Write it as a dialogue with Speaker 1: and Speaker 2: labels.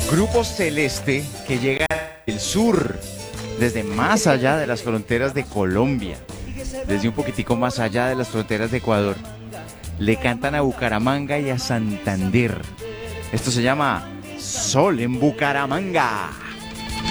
Speaker 1: Grupo Celeste que llega del sur, desde más allá de las fronteras de Colombia, desde un poquitico más allá de las fronteras de Ecuador. Le cantan a Bucaramanga y a Santander. Esto se llama Sol en Bucaramanga.